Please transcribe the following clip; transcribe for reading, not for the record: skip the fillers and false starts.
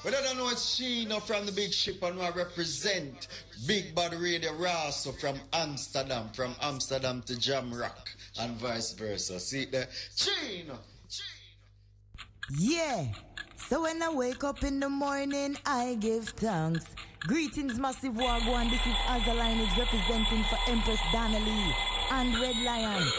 But I don't know it's Sheena from the big ship and I represent Big Bad Radio Raso from Amsterdam to Jamrock and vice versa. See there? Sheena! Yeah! So when I wake up in the morning, I give thanks. Greetings, Massive Wagwan. This is Azza Lineage representing for Empress Donnelly and Red Lion.